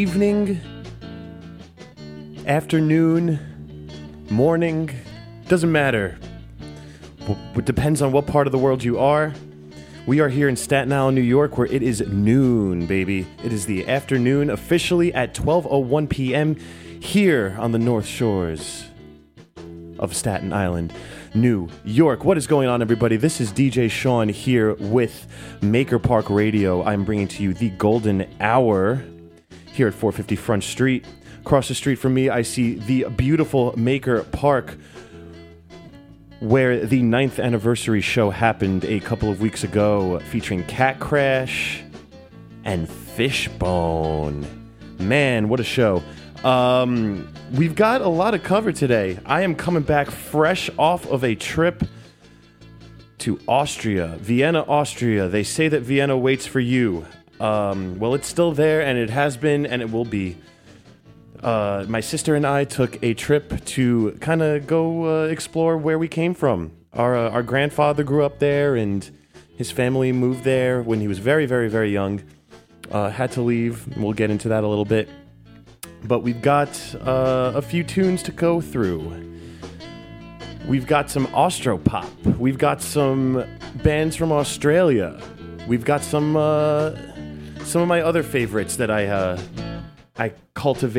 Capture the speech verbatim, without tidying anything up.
Evening, afternoon, morning, doesn't matter. It depends on what part of the world you are. We are here in Staten Island, New York, where it is noon, baby. It is the afternoon, officially at twelve oh one p.m. here on the North Shores of Staten Island, New York. What is going on, everybody? This is D J Sean here with Maker Park Radio. I'm bringing to you the golden hour here at four fifty Front Street. Across the street from me, I see the beautiful Maker Park, where the ninth anniversary show happened a couple of weeks ago, featuring Cat Crash and Fishbone. Man, what a show. Um, we've got a lot of cover today. I am coming back fresh off of a trip to Austria, Vienna, Austria. They say that Vienna waits for you. Um, well, it's still there, and it has been, and it will be. Uh, my sister and I took a trip to kind of go uh, explore where we came from. Our uh, our grandfather grew up there, and his family moved there when he was very, very, very young. Uh, had to leave. We'll get into that a little bit. But we've got uh, a few tunes to go through. We've got some Austropop. We've got some bands from Australia. We've got some uh, some of my other favorites that I uh, I cultivate